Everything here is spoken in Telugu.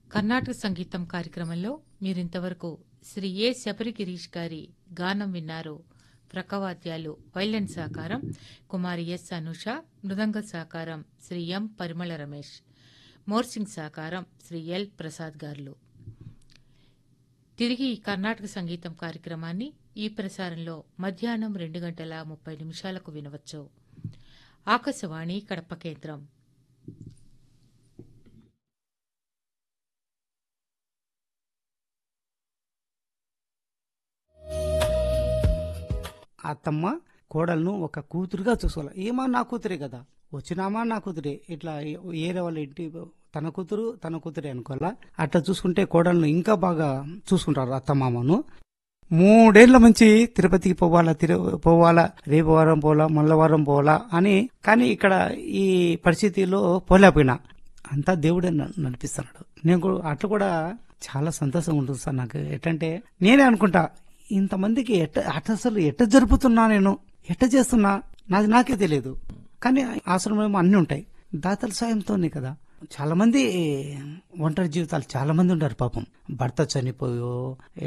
కర్ణాటక సంగీతం కార్యక్రమంలో మీరింతవరకు శ్రీ ఏ శబరి గిరీష్ గారి గానం విన్నారు. ప్రకవాద్యాలు వైలెన్ సహకారం కుమారి ఎస్ అనూష, మృదంగ సహకారం శ్రీ ఎం పరిమళ రమేష్, మోర్సింగ్ సహకారం శ్రీ ఎల్ ప్రసాద్ గారులు. తిరిగి ఈ కర్ణాటక సంగీతం కార్యక్రమాన్ని ఈ ప్రసారంలో మధ్యాహ్నం 2:30 వినవచ్చు. ఆకాశవాణి కడప కేంద్రం. అత్తమ్మ కోడలను ఒక కూతురుగా చూసుకోవాలి. ఏమా నా కూతురే కదా, వచ్చినామా నా కూతురే, ఇట్లా ఏరే వాళ్ళ ఇంటి తన కూతురే అనుకోవాలా. అట్లా చూసుకుంటే కోడలను ఇంకా బాగా చూసుకుంటారు అత్తమామను. 3 ఏళ్ల నుంచి తిరుపతికి పోవాలా, రేపు వారం పోలా, మళ్ళా వారం పోవాలా అని. కానీ ఇక్కడ ఈ పరిస్థితిలో పోలేకపోయినా అంతా దేవుడే నడిపిస్తున్నాడు. నేను అట్లా కూడా చాలా సంతోషంగా ఉంటుంది సార్. నాకు ఎట్టంటే నేనే అనుకుంటా, ఇంతమందికి అసలు ఎట్ట జరుపుతున్నా, నేను ఎట్ట చేస్తున్నా నాకే తెలియదు. కానీ ఆశ్రమం అన్ని ఉంటాయి, దాతల సాయంతోనే కదా. చాలా మంది ఒంటరి జీవితాలు చాలా మంది ఉంటారు పాపం. భర్త చనిపోయో